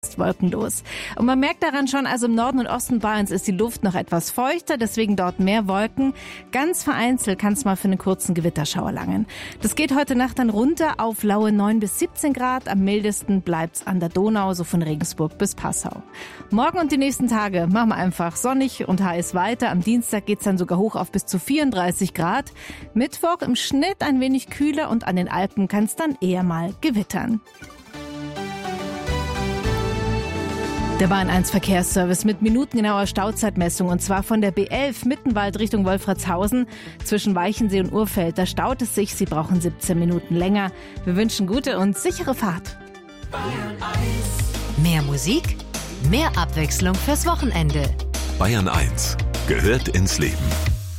wolkenlos. Und man merkt daran schon, also im Norden und Osten Bayerns ist die Luft noch etwas feuchter, deswegen dort mehr Wolken. Ganz vereinzelt kann es mal für einen kurzen Gewitterschauer langen. Das geht heute Nacht dann runter auf laue 9 bis 17 Grad. Am mildesten bleibt's an der Donau, so von Regensburg bis Passau. Morgen und die nächsten Tage machen wir einfach sonnig und heiß weiter. Am Dienstag geht's dann sogar hoch auf bis zu 34 Grad. Mittwoch im Schnitt ein wenig kühler und an den Alpen kann es dann eher mal gewittern. Der Bayern 1 Verkehrsservice mit minutengenauer Stauzeitmessung, und zwar von der B11 Mittenwald Richtung Wolfratshausen zwischen Weichensee und Urfeld. Da staut es sich, Sie brauchen 17 Minuten länger. Wir wünschen gute und sichere Fahrt. Bayern 1. Mehr Musik, mehr Abwechslung fürs Wochenende. Bayern 1 gehört ins Leben.